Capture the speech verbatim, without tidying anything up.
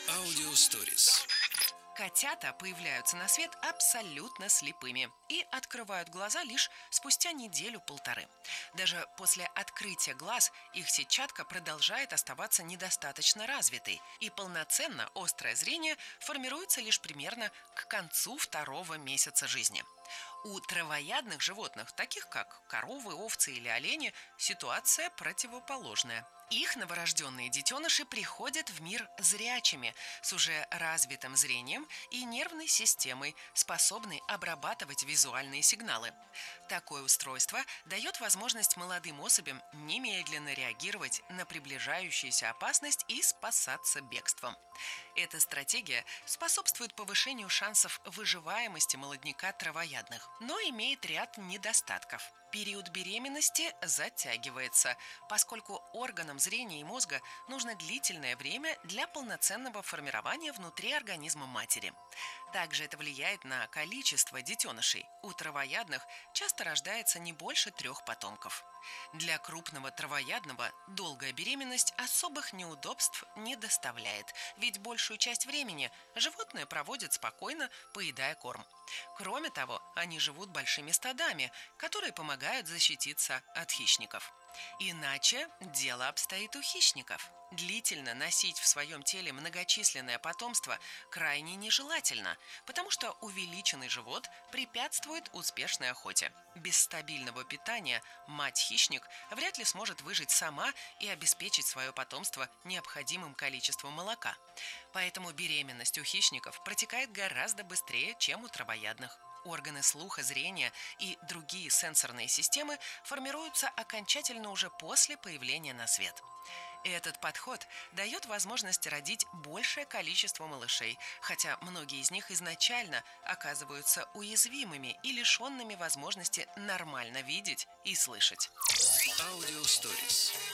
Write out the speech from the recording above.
Аудиосторис. Котята появляются на свет абсолютно слепыми и открывают глаза лишь спустя неделю-полторы. Даже после открытия глаз их сетчатка продолжает оставаться недостаточно развитой, и полноценно острое зрение формируется лишь примерно к концу второго месяца жизни. У травоядных животных, таких как коровы, овцы или олени, ситуация противоположная. Их новорожденные детеныши приходят в мир зрячими, с уже развитым зрением и нервной системой, способной обрабатывать визуальные сигналы. Такое устройство дает возможность молодым особям немедленно реагировать на приближающуюся опасность и спасаться бегством. Эта стратегия способствует повышению шансов выживаемости молодняка травоядных, но имеет ряд недостатков. Период беременности затягивается, поскольку органам зрения и мозга нужно длительное время для полноценного формирования внутри организма матери. Также это влияет на количество детенышей. У травоядных часто рождается не больше трех потомков. Для крупного травоядного долгая беременность особых неудобств не доставляет, ведь большую часть времени животное проводит спокойно, поедая корм. Кроме того, они живут большими стадами, которые помогают защититься от хищников. Иначе дело обстоит у хищников. Длительно носить в своем теле многочисленное потомство крайне нежелательно, потому что увеличенный живот препятствует успешной охоте. Без стабильного питания мать-хищник вряд ли сможет выжить сама и обеспечить свое потомство необходимым количеством молока. Поэтому беременность у хищников протекает гораздо быстрее, чем у травоядных. Органы слуха, зрения и другие сенсорные системы формируются окончательно уже после появления на свет. Этот подход дает возможность родить большее количество малышей, хотя многие из них изначально оказываются уязвимыми и лишенными возможности нормально видеть и слышать. Аудиосторис.